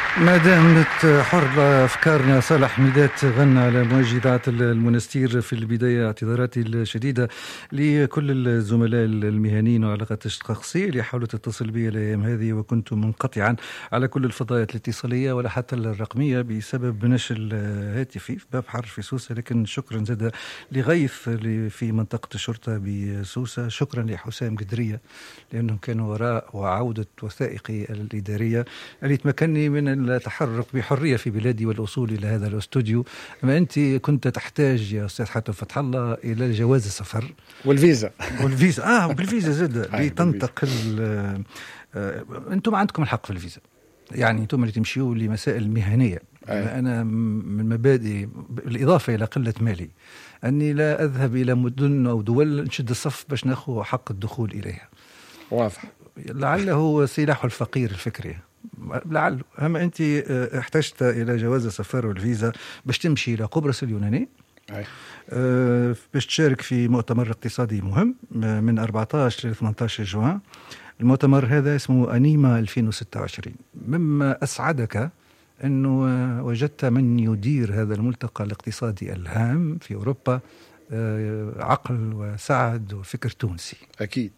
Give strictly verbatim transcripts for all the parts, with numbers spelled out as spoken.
ما دامت حر أفكارنا، صالح ميدات غنى على موجدات المنستير. في البداية اعتذاراتي الشديدة لكل الزملاء المهنيين وعلاقات الشخصية اللي حاولت تتصل بي الأيام هذه، وكنت منقطعا على كل الفضايات الاتصالية ولا حتى الرقمية بسبب نشل هاتفي في باب حر في سوسة. لكن شكرا زاد لغيث في منطقة الشرطة بسوسة، شكرا لحسام قدرية لأنهم كانوا وراء وعودة وثائقي الإدارية اللي تمكنني من التحرك بحرية في بلادي والوصول إلى هذا الاستوديو. أما أنت كنت تحتاج يا أستاذ حاتم فتح الله إلى جواز السفر والفيزا والفيزا آه بالفيزا زاد لتنتقل. آه أنتم عندكم الحق في الفيزا، يعني أنتم اللي تمشيوا لمسائل مهنية. أنا من مبادئ بالإضافة إلى قلة مالي أني لا أذهب إلى مدن أو دول نشد الصف باش نأخذ حق الدخول إليها. واضح. لعله سلاح الفقير الفكري، لعله. أما أنت احتجت إلى جواز السفر والفيزا باش تمشي إلى قبرص اليوناني، أه باش تشارك في مؤتمر اقتصادي مهم من أربعة عشر إلى ثمانية عشر جوان. المؤتمر هذا اسمه أنيما ألفين وستة وعشرين. مما أسعدك أنه وجدت من يدير هذا الملتقى الاقتصادي الهام في أوروبا، أه عقل وسعد وفكر تونسي. أكيد.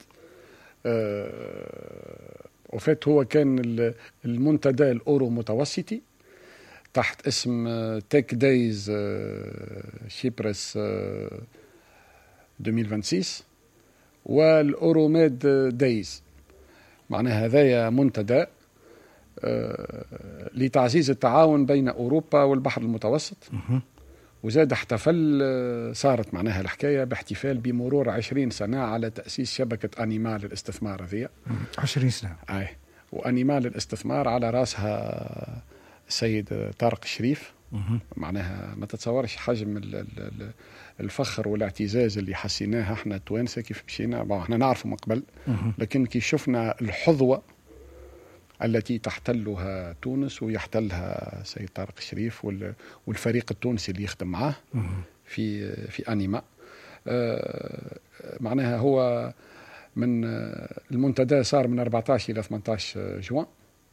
أه وفات هو كان المنتدى الأورو متوسطي تحت اسم تيك دايز شيبرس ألفين وستة وعشرين والأوروميد دايز. معناها هذايا منتدى لتعزيز التعاون بين أوروبا والبحر المتوسط. وزاد احتفل، صارت معناها الحكاية باحتفال بمرور عشرين سنة على تأسيس شبكة أنيما للاستثمار هذه. عشرين سنة. أي. وأنيما للاستثمار على رأسها السيد طارق الشريف. معناها ما تتصورش حجم الفخر والاعتزاز اللي حسيناه احنا توانسة كيف مشينا. احنا نعرفه من قبل، لكن كي شفنا الحظوة التي تحتلها تونس ويحتلها سيد طارق الشريف والفريق التونسي اللي يخدم معاه في في أنيما. معناها هو من المنتدى صار من أربعة عشر إلى ثمانية عشر جوان.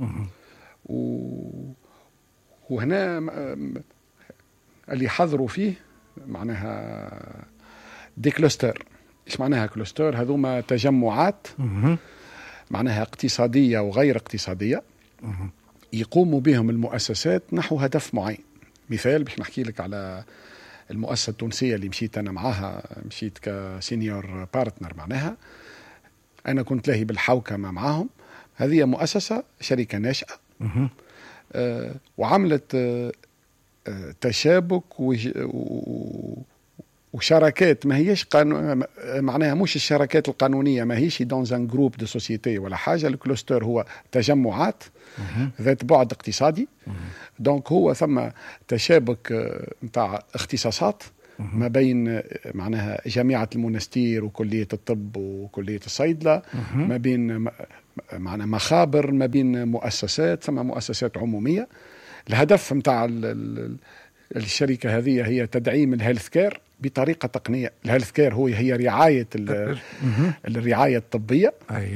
وهنا اللي حضروا فيه معناها دي كلوستر. إيش معناها كلوستر؟ هذوما تجمعات معناها اقتصادية وغير اقتصادية يقوم بهم المؤسسات نحو هدف معين. مثال باش نحكي لك على المؤسسة التونسية اللي مشيت أنا معها، مشيت كسينيور بارتنر. معناها أنا كنت لاهي بالحوكمة معهم. هذه مؤسسة شركة ناشئة آه وعملت آه تشابك وج... وشراكات ما هيش قانون. معناها مش الشراكات القانونية، ما هيش دونزان جروب دو سوسيتي ولا حاجة. الكلوستر هو تجمعات ذات بعد اقتصادي. دونك هو ثم تشابك متاع اختصاصات ما بين معناها جامعة المنستير وكلية الطب وكلية الصيدلة، ما بين معناها مخابر، ما بين مؤسسات، ثم مؤسسات عمومية. الهدف متاع الشركة هذه هي تدعيم الهيلث كير بطريقة تقنية. الهيلث كير هو هي رعاية الرعاية الطبية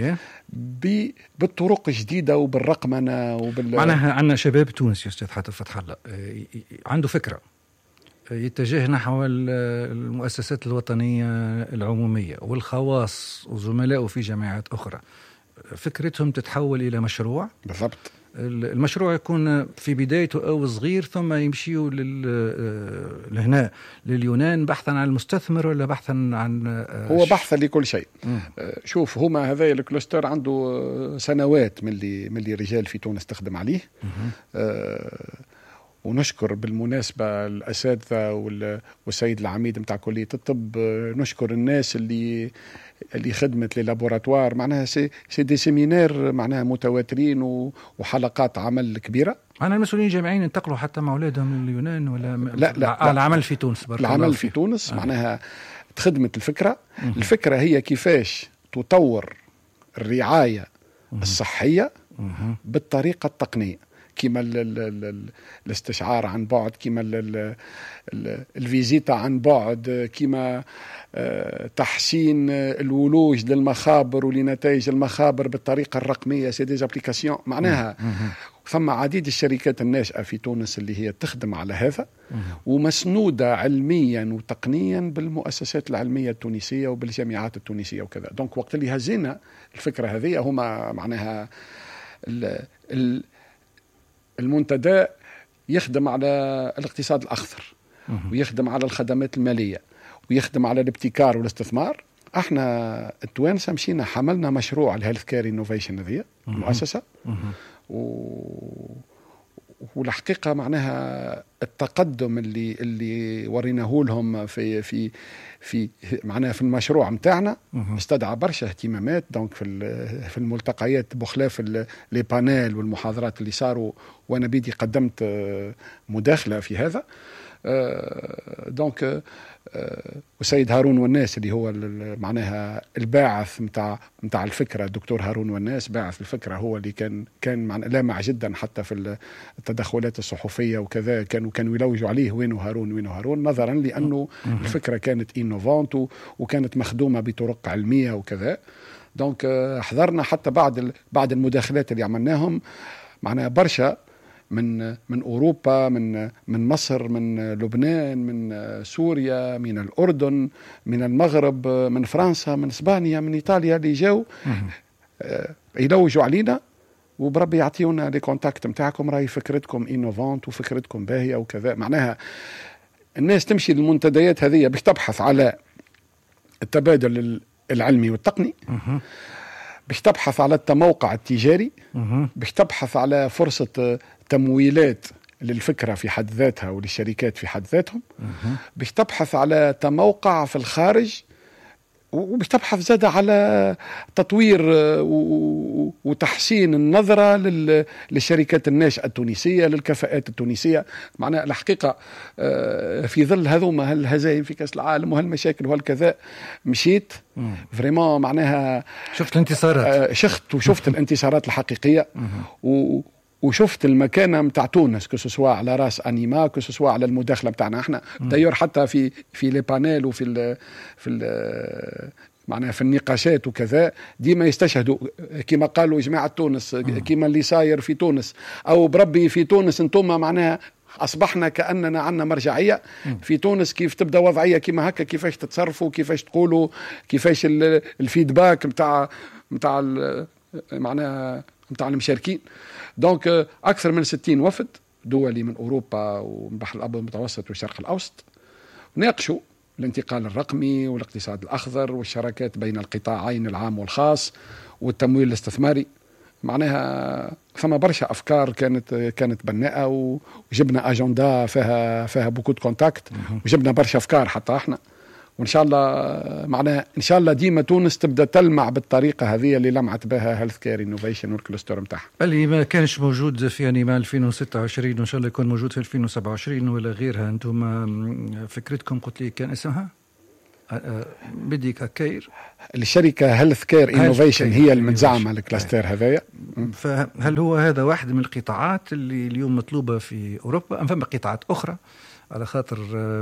بالطرق جديدة وبالرقمنة وبال. معناها عندنا شباب تونسي أستاذ حاتم فتح الله عنده فكرة يتجه نحو المؤسسات الوطنية العمومية والخواص وزملائه في جامعات أخرى، فكرتهم تتحول إلى مشروع. بالضبط. المشروع يكون في بدايته أو صغير، ثم يمشيوا لهنا لليونان بحثا عن المستثمر ولا بحثا عن هو بحثا لكل شيء. مم. شوف هما هذا الكلوستر عنده سنوات من اللي من اللي رجال في تونس تخدم عليه. آه ونشكر بالمناسبة الأساتذة والسيد العميد متاع كلية الطب. نشكر الناس اللي اللي خدمت للابوراتوار. معناها سي سي دي سيمينار معناها متواترين وحلقات عمل كبيرة. أنا المسؤولين الجامعيين انتقلوا حتى مع أولادهم لليونان ولا لا لا العمل في تونس؟ العمل في تونس. آه. معناها تخدمت الفكرة. مم. الفكرة هي كيفاش تطور الرعاية مم. الصحية مم. بالطريقة التقنية. كيما ال ال ال الاستشعار عن بعد، كيما الفيزيتا عن بعد، كيما تحسين الولوج للمخابر ولنتائج المخابر بالطريقة الرقمية. سي دي ابليكاسيون معناها ثم عديد الشركات الناشئة في تونس اللي هي تخدم على هذا ومسنودة علميا وتقنيا بالمؤسسات العلمية التونسية وبالجامعات التونسية وكذا. دونك وقت اللي هزينا الفكرة هذه هما معناها المنتدى يخدم على الاقتصاد الأخضر ويخدم على الخدمات المالية ويخدم على الابتكار والاستثمار. احنا التوانسة مشينا حملنا مشروع الهيلث كير انوفيشن هذه المؤسسة و... والحقيقة معناها التقدم اللي اللي وريناه لهم في في في معناها في المشروع متاعنا استدعى برشا اهتمامات. دونك في في الملتقيات بخلاف لي بانيل والمحاضرات اللي صاروا وانا بيدي قدمت مداخلة في هذا. دونك والسيد هارون والناس اللي هو معناها الباعث متاع متاع الفكره، الدكتور هارون والناس باعث الفكره، هو اللي كان كان لامع جدا حتى في التدخلات الصحفيه وكذا. كانوا كانوا يلوجوا عليه وينه هارون وينه هارون، نظرا لانه الفكره كانت انوفانت وكانت مخدومه بطرق علميه وكذا. دونك حضرنا حتى بعد بعد المداخلات اللي عملناهم معنا برشا من من اوروبا، من من مصر، من لبنان، من سوريا، من الاردن، من المغرب، من فرنسا، من اسبانيا، من ايطاليا، اللي جاوا يلوجوا علينا وبربي يعطيونا لي كونتاكت نتاعكم، راهي فكرتكم انوفانت وفكرتكم باهيه وكذا. معناها الناس تمشي للمنتديات هذه باش تبحث على التبادل العلمي والتقني، باش تبحث على التموقع التجاري، باش تبحث على فرصه تمويلات للفكرة في حد ذاتها وللشركات في حد ذاتهم، باش تبحث على تموقع في الخارج، وباش تبحث زادة على تطوير وتحسين النظرة للشركات الناشئة التونسية، للكفاءات التونسية. معناها الحقيقة في ظل هذوما هالهزايم في كأس العالم وهالمشاكل وهالكذا مشيت فريمون معناها شفت الانتصارات، شفت وشفت الانتصارات الحقيقية و وشفت المكانه متاع تونس كسوا على راس انيما، كسوا على المداخله متاعنا احنا دايور حتى في في لي بانيل وفي ال في ال معناها في النقاشات وكذا ديما يستشهدوا كما قالوا جماعه تونس، كما اللي صاير في تونس او بربي في تونس انتم معناها اصبحنا كاننا عندنا مرجعيه في تونس، كيف تبدا وضعيه كما هكا، كيفاش تتصرفوا، كيفاش تقولوا، كيفاش الفيدباك متاع متاع معناها متاع المشاركين. دونك أكثر من ستين وفد دولي من أوروبا ومن البحر الأبيض المتوسط والشرق الأوسط ناقشوا الانتقال الرقمي والاقتصاد الأخضر والشراكات بين القطاعين العام والخاص والتمويل الاستثماري. معناها ثم برشا أفكار كانت كانت بناءة، وجبنا أجندا فيها فيها بوكو كونتاكت، وجبنا برشا أفكار حتى احنا، وإن شاء الله معناها إن شاء الله ديما تونس تبدأ تلمع بالطريقة هذه اللي لمعت بها هيلث كير انوفيشن والكلستر متاعها. اللي ما كانش موجود في أنيما ألفين وستة وعشرين وإن شاء الله يكون موجود في ألفين وسبعة وعشرين ولا غيرها. أنتم فكرتكم قلت لي كان اسمها بديك كير، الشركة هيلث كير انوفيشن هي المتزعمة الكلاستر هذايا. فهل هو هذا واحد من القطاعات اللي اليوم مطلوبة في أوروبا أم فما قطاعات أخرى؟ على خاطر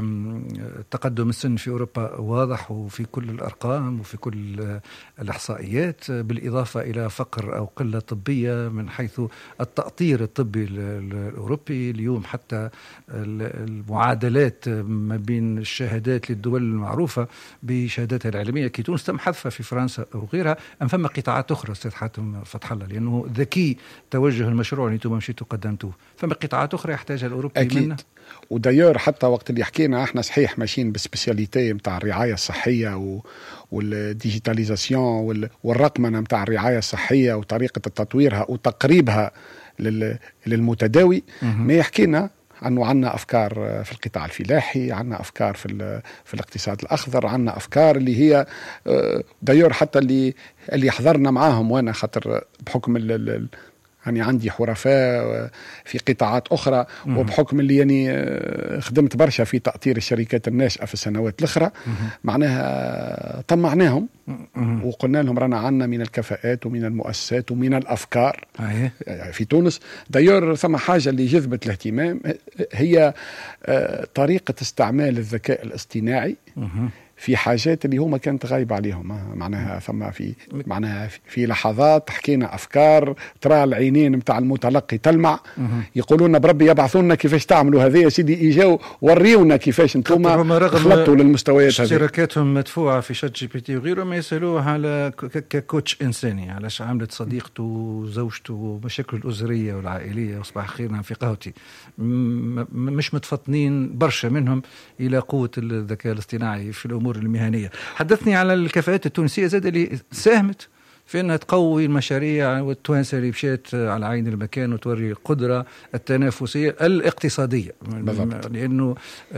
تقدم السن في أوروبا واضح وفي كل الأرقام وفي كل الإحصائيات، بالإضافة إلى فقر أو قلة طبية من حيث التأطير الطبي الأوروبي. اليوم حتى المعادلات ما بين الشهادات للدول المعروفة بشهاداتها العلمية كي تونس تم حذفها في فرنسا أو غيرها. أم فما قطاعات أخرى أستاذ حاتم فتح الله، لأنه ذكي توجه المشروع اللي انتم مشيتوا قدمتوه، فما قطاعات أخرى يحتاجها الأوروبي منه. ودايور حتى وقت اللي حكينا احنا صحيح ماشيين بسبيسياليتي متاع الرعايه الصحيه و... والديجيتاليزاسيون والرقمنه متاع الرعايه الصحيه وطريقه تطويرها وتقريبها لل... للمتداوي. ما يحكينا عنه عنا افكار في القطاع الفلاحي، عنا افكار في ال... في الاقتصاد الاخضر، عنا افكار اللي هي دايور حتى اللي اللي حضرنا معاهم وانا خاطر بحكم ال... يعني عندي حرفاء في قطاعات أخرى، وبحكم اللي يعني خدمت برشا في تأطير الشركات الناشئة في السنوات الأخرى، معناها طمعناهم وقلنا لهم رانا عنا من الكفاءات ومن المؤسسات ومن الأفكار في تونس. دايور ثم حاجة اللي جذبت الاهتمام هي طريقة استعمال الذكاء الاصطناعي في حاجات اللي هما كانت غايبة عليهم. معناها ثم في معناها في لحظات حكينا أفكار، ترى العينين متاع المتلقي تلمع، يقولون بربي يبعثونا كيفاش تعملوا هذه يا سيدي، إجاو وريونا كيفاش انتم خلطوا للمستويات هذه. اشتراكاتهم مدفوعة في شات جي بي تي وغيره، ما يسألوه على ككوتش إنساني، علاش عملت صديقته وزوجته ومشاكل الأسرية والعائلية وصباح خير نعم في قهوتي. مش متفطنين برشا منهم إلى قوة الذكاء الاصطناعي في الأمور المهنية. حدثني على الكفاءات التونسية زاد اللي ساهمت في أنها تقوي المشاريع والتوانسة اللي مشات على عين المكان وتوري القدرة التنافسية الاقتصادية بالضبط. لأنه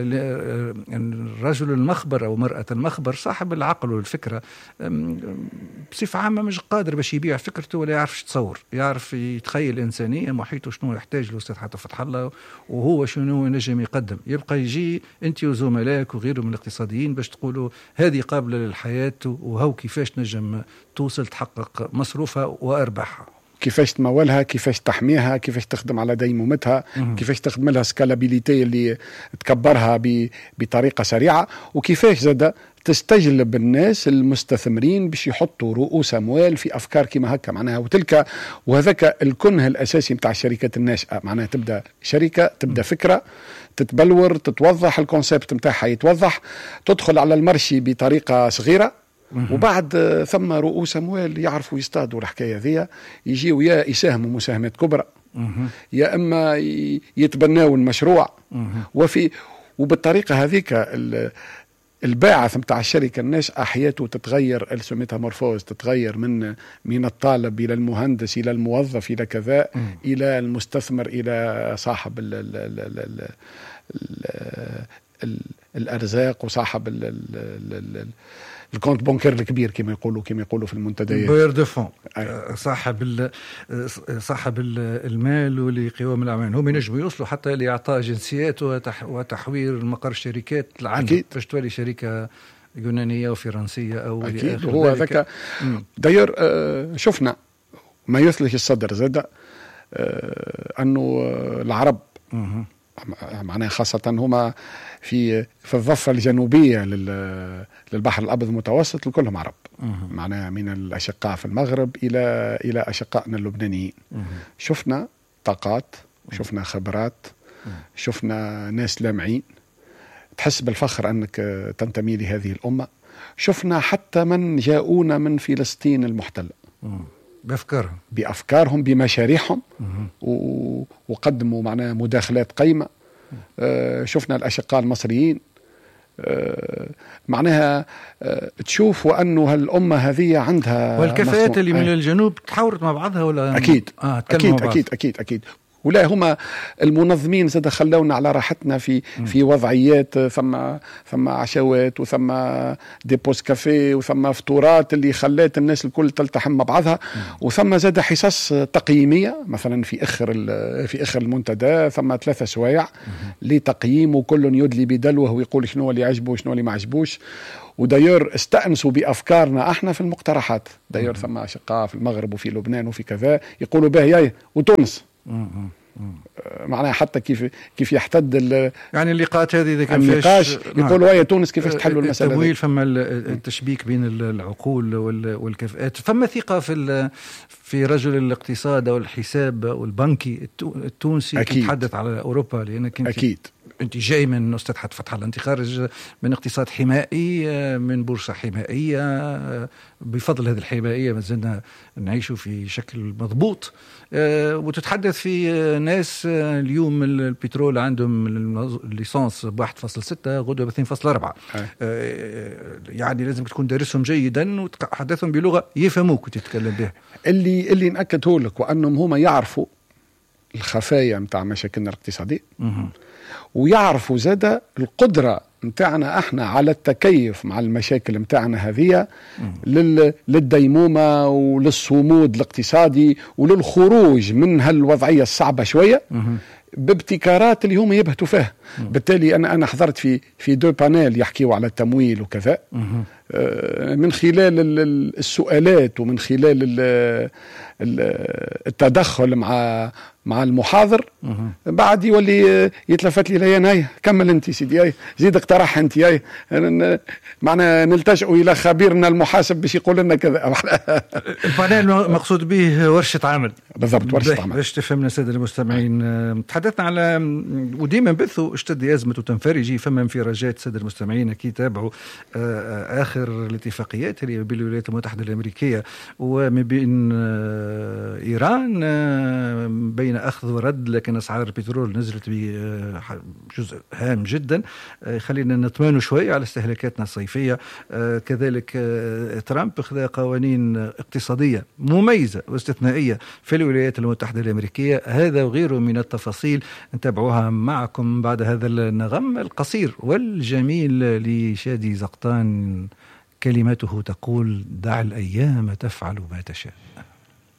الرجل المخبر أو مرأة المخبر صاحب العقل والفكرة بصفة عامة مش قادر باش يبيع فكرته ولا يعرف تصور، يعرف يتخيل إنسانية محيطه شنو يحتاج الأستاذ حتى فتح الله وهو شنو ينجم يقدم. يبقى يجي أنت وزملائك وغيرهم من الاقتصاديين باش تقولوا هذه قابلة للحياة وهو كيفاش نجم توصل تحقق مصروفها وأرباحها، كيفاش تمولها، كيفاش تحميها، كيفاش تخدم على ديمومتها، كيفاش تخدم لها سكالابيليتي اللي تكبرها بطريقة سريعة، وكيفاش زاد تستجلب الناس المستثمرين باش يحطوا رؤوس أموال في أفكار كما هكا. معناها وتلك وهذاك الكنه الأساسي متاع الشركات الناشئة. معناها تبدأ شركة، تبدأ فكرة، تتبلور، تتوضح الكونسيبت متاعها، يتوضح، تدخل على المرشي بطريقة صغيرة، وبعد ثم رؤوس أموال يعرفوا يستادوا الحكاية ذي، يجيوا يا يساهموا مساهمات كبرى يا إما يتبناوا المشروع. وفي وبالطريقة هذيك الباعث متاع الشركة الناشئة حياته تتغير، السوميتامورفوز تتغير من من الطالب إلى المهندس إلى الموظف إلى كذا إلى المستثمر إلى صاحب ال ال ال ال ال ال الأرزاق وصاحب ال ال ال الكونت بونكير الكبير كما يقولوا كما يقولوا في المنتديات، بير دو فون، صاحب ال صاحب المال ولقوام الاعمال. هم ينجموا يوصلوا حتى لاعطاء جنسيات وتحوير مقر الشركات العام باش تولي شركه يونانيه وفرنسيه او اكيد. هو ذاك داير آه شفنا ما يثلج الصدر زاد آه انه العرب معناها خاصة هما في في الضفة الجنوبية للبحر الأبيض المتوسط كلهم عرب، معناها من الأشقاء في المغرب إلى إلى أشقائنا اللبنانيين. شفنا طاقات، شفنا خبرات، شفنا ناس لامعين تحس بالفخر أنك تنتمي لهذه الأمة. شفنا حتى من جاءونا من فلسطين المحتلة بأفكارهم بأفكارهم بمشاريعهم و... وقدموا معنا مداخلات قيمة. آه شفنا الأشقاء المصريين آه معناها آه تشوف وأنه هالأمة هذه عندها والكفاءات مصنوع. اللي من آه. الجنوب تحاورت مع بعضها ولا أكيد آه أكيد, أكيد أكيد أكيد ولا هما المنظمين زاد خلونا على راحتنا في م. في وضعيات، ثم ثم عشوات وثم ديبوس كافيه وثم فطورات اللي خلات الناس الكل تلتحم مع بعضها، م. وثم زاد حصص تقييميه مثلا في اخر في اخر المنتدى ثم ثلاثه سوايع لتقييم وكل يدلي بدلوه ويقول شنو اللي عجبه وشنو اللي ما عجبوش. وداير استأنسوا بأفكارنا احنا في المقترحات. داير ثم أشقاء في المغرب وفي لبنان وفي كذا يقولوا به ياي وتونس معناها حتى كيف كيف يحتد يعني اللقاءات هذه اذا كان النقاش يقولوا ويا تونس كيفاش تحلوا المساله التمويل، فما التشبيك بين العقول والكفاءات، فما ثقه في في رجل الاقتصاد او الحساب والبنكي التونسي يتحدث على اوروبا، لانك اكيد انت جاي من استاذ حتى فتح الله، انت خارج من اقتصاد حمائي من بورصه حمائيه، بفضل هذه الحمائيه ما زلنا نعيش في شكل مضبوط. وتتحدث في ناس اليوم البترول عندهم الليسانس بواحد فاصل ستة غدوة باثنين فاصل أربعة، يعني لازم تكون دارسهم جيدا وتحدثهم بلغة يفهموك وتتكلم بها. اللي اللي نأكده لك وأنهم هما يعرفوا الخفايا متاع مشاكلنا الاقتصادية، ويعرفوا زادة القدرة متاعنا احنا على التكيف مع المشاكل متاعنا هذه للديمومة وللصمود الاقتصادي وللخروج من هالوضعية الصعبة شوية بابتكارات اللي هم يبهتوا فيها. بالتالي انا انا حضرت في في دو بانيل يحكيوا على التمويل وكذا، من خلال السؤالات ومن خلال التدخل مع مع المحاضر بعد يولي يتلفت لي ليا هاي كمل انت سيدي، هاي زيد اقترح انت، هاي معنا نلتجئوا الى خبيرنا المحاسب باش يقول لنا كذا. البانيل مقصود به ورشه عمل بالضبط، ورشه عمل باش تفهمنا الساده المستمعين. تحدثنا على وديما بثوا اشتد ازمه وتنفرجي، فما انفراجات الساده المستمعين اكيد تابعوا اخر الاتفاقيات اللي بين الولايات المتحده الامريكيه وما بين ايران بين أخذ ورد، لكن أسعار البترول نزلت بجزء هام جدا. خلينا نطمئن شوي على استهلاكاتنا الصيفية. كذلك ترامب أخذ قوانين اقتصادية مميزة واستثنائية في الولايات المتحدة الأمريكية. هذا وغيره من التفاصيل نتابعوها معكم بعد هذا النغم القصير والجميل لشادي زقطان. كلمته تقول: دع الأيام تفعل ما تشاء.